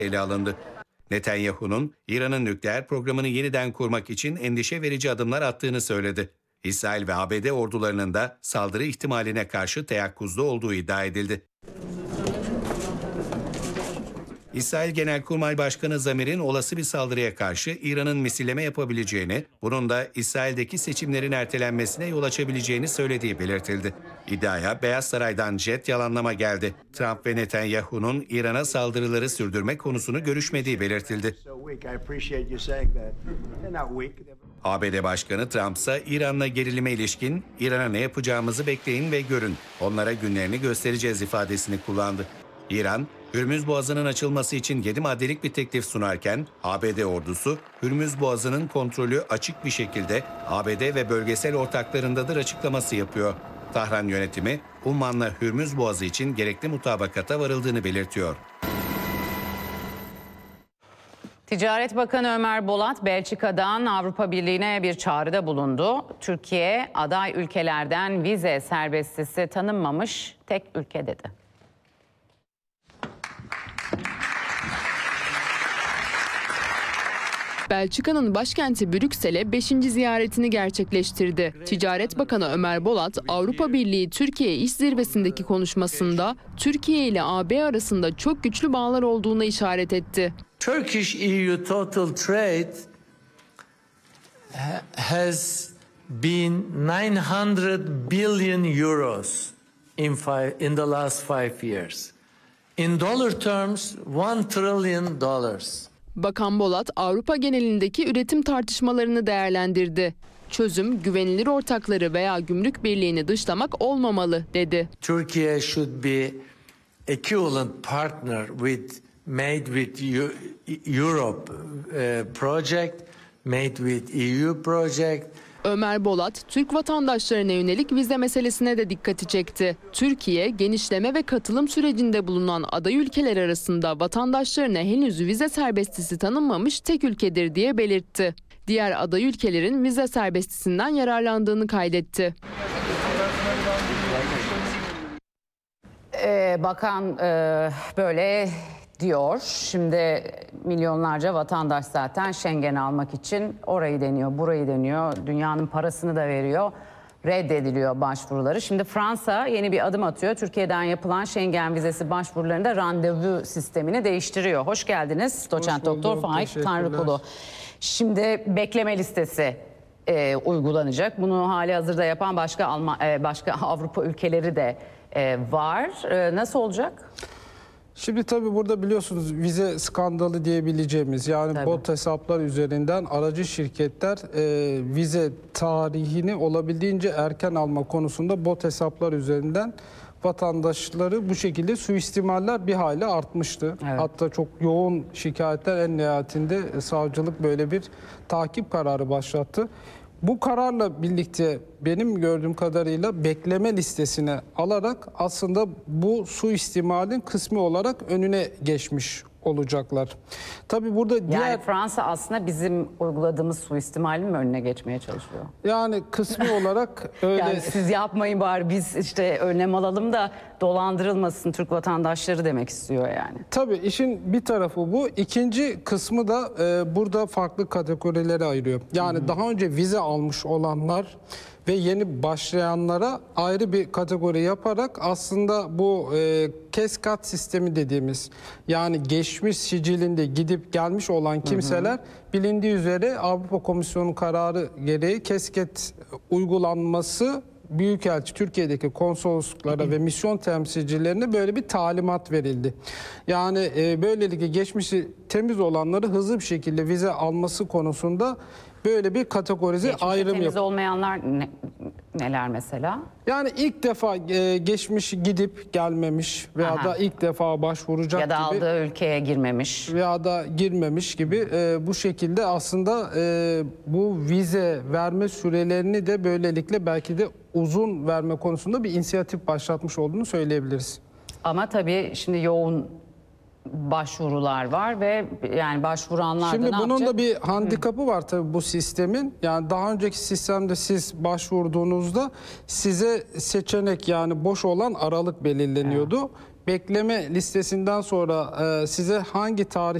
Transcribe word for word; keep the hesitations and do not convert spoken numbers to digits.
ele alındı. Netanyahu'nun İran'ın nükleer programını yeniden kurmak için endişe verici adımlar attığını söyledi. İsrail ve A B D ordularının da saldırı ihtimaline karşı teyakkuzda olduğu iddia edildi. İsrail Genelkurmay Başkanı Zamir'in olası bir saldırıya karşı İran'ın misilleme yapabileceğini, bunun da İsrail'deki seçimlerin ertelenmesine yol açabileceğini söylediği belirtildi. İddiaya Beyaz Saray'dan jet yalanlama geldi. Trump ve Netanyahu'nun İran'a saldırıları sürdürme konusunu görüşmediği belirtildi. A B D Başkanı Trump ise İran'la gerilime ilişkin "İran'a ne yapacağımızı bekleyin ve görün, onlara günlerini göstereceğiz" ifadesini kullandı. İran, Hürmüz Boğazı'nın açılması için yedi maddelik bir teklif sunarken A B D ordusu Hürmüz Boğazı'nın kontrolü açık bir şekilde A B D ve bölgesel ortaklarındadır açıklaması yapıyor. Tahran yönetimi Umman'la Hürmüz Boğazı için gerekli mutabakata varıldığını belirtiyor. Ticaret Bakanı Ömer Bolat, Belçika'dan Avrupa Birliği'ne bir çağrıda bulundu. Türkiye, aday ülkelerden vize serbestisi tanınmamış tek ülke dedi. Belçika'nın başkenti Brüksel'e beşinci ziyaretini gerçekleştirdi. Ticaret Bakanı Ömer Bolat, Avrupa Birliği Türkiye İş Zirvesi'ndeki konuşmasında Türkiye ile A B arasında çok güçlü bağlar olduğuna işaret etti. Turkish E U total trade has been nine hundred billion euros in five, in the last five years. In dollar terms, one trillion dollars. Bakan Bolat, Avrupa genelindeki üretim tartışmalarını değerlendirdi. Çözüm, güvenilir ortakları veya gümrük birliğini dışlamak olmamalı dedi. Turkey should be equivalent partner with made with Europe uh, project, made with E U project. Ömer Bolat, Türk vatandaşlarına yönelik vize meselesine de dikkati çekti. Türkiye, genişleme ve katılım sürecinde bulunan aday ülkeler arasında vatandaşlarına henüz vize serbestisi tanınmamış tek ülkedir diye belirtti. Diğer aday ülkelerin vize serbestisinden yararlandığını kaydetti. Ee, bakan e, böyle diyor. Şimdi milyonlarca vatandaş zaten Schengen almak için orayı deniyor, burayı deniyor. Dünyanın parasını da veriyor. Reddediliyor başvuruları. Şimdi Fransa yeni bir adım atıyor. Türkiye'den yapılan Schengen vizesi başvurularında randevu sistemini değiştiriyor. Hoş geldiniz Doçent Doktor Faik Tanrıkulu. Şimdi bekleme listesi e, uygulanacak. Bunu hali hazırda yapan başka Alman, e, başka Avrupa ülkeleri de e, var. E, nasıl olacak? Şimdi tabii burada biliyorsunuz vize skandalı diyebileceğimiz, yani tabii bot hesaplar üzerinden aracı şirketler e, vize tarihini olabildiğince erken alma konusunda bot hesaplar üzerinden vatandaşları bu şekilde suistimaller bir hayli artmıştı. Evet. Hatta çok yoğun şikayetler, en nihayetinde savcılık böyle bir takip kararı başlattı. Bu kararla birlikte benim gördüğüm kadarıyla bekleme listesine alarak aslında bu suistimalin kısmi olarak önüne geçmiş olacaklar. Tabii burada diğer... Yani Fransa aslında bizim uyguladığımız suistimalin mi önüne geçmeye çalışıyor? Yani kısmi olarak öyle... Yani siz yapmayın bari, biz işte önlem alalım da dolandırılmasın Türk vatandaşları demek istiyor yani. Tabii işin bir tarafı bu. İkinci kısmı da e, burada farklı kategorilere ayırıyor. Yani hı hı. daha önce vize almış olanlar ve yeni başlayanlara ayrı bir kategori yaparak aslında bu e, keskat sistemi dediğimiz, yani geçmiş sicilinde gidip gelmiş olan kimseler, hı hı. bilindiği üzere Avrupa Komisyonu kararı gereği kesket uygulanması, Büyükelçi Türkiye'deki konsolosluklara ve misyon temsilcilerine böyle bir talimat verildi. Yani e, böylelikle geçmişi temiz olanları hızlı bir şekilde vize alması konusunda böyle bir kategorize geçmişe ayrım yapıyor. Temiz olmayanlar ne, neler mesela? Yani ilk defa e, geçmiş gidip gelmemiş veya Aha. da ilk defa başvuracak ya da gibi. aldığı ülkeye girmemiş. Veya da girmemiş gibi e, bu şekilde aslında e, bu vize verme sürelerini de böylelikle belki de uzun verme konusunda bir inisiyatif başlatmış olduğunu söyleyebiliriz. Ama tabii şimdi yoğun başvurular var ve yani başvuranlar da Şimdi ne bunun yapacak? da bir handikapı var tabii bu sistemin. Yani daha önceki sistemde siz başvurduğunuzda size seçenek, yani boş olan aralık belirleniyordu. Evet. bekleme listesinden sonra e, size hangi tarih